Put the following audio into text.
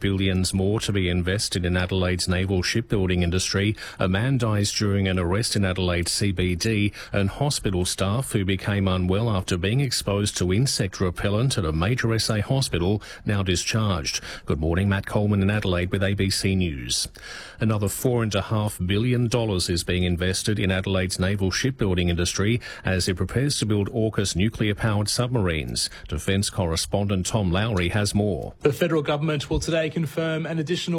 billions more to be invested in Adelaide's naval shipbuilding industry. A man dies during an arrest in Adelaide CBD, and hospital staff who became unwell after being exposed to insect repellent at a major SA hospital now discharged. Good morning, Matt Coleman in Adelaide with ABC News. Another $4.5 billion is being invested in Adelaide's naval shipbuilding industry as it prepares to build AUKUS nuclear-powered submarines. Defence correspondent Tom Lowry has more. The federal government will today confirm an additional